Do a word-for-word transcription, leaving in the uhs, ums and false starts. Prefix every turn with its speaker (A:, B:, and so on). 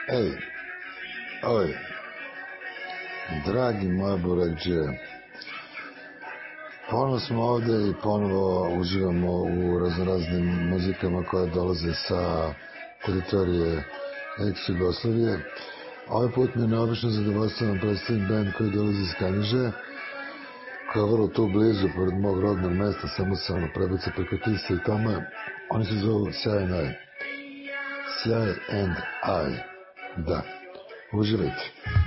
A: Ej, oj, dragi moje burekđije, ponovo smo ovde i ponovo uživamo u raznoraznim muzikama koje dolaze sa teritorije ex-Jugoslavije. Ovaj put mi je neobično zadovoljstvo da vam predstavim band koji dolazi iz Kanjiže, koja je vrlo tu blizu, pored mog rodnog mesta, samo se ono prebaca preko Tise i tamo. Oni se zovu Sjaj and I. Sjaj and I. Da. Uživajte.